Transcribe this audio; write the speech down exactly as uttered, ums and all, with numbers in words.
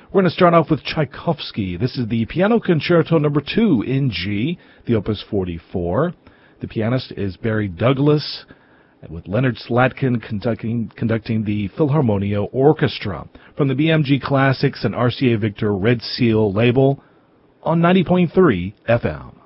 We're going to start off with Tchaikovsky. This is the Piano Concerto number two in G, the Opus forty-four. The pianist is Barry Douglas, with Leonard Slatkin conducting, conducting the Philharmonia Orchestra from the B M G Classics and R C A Victor Red Seal label on ninety point three F M.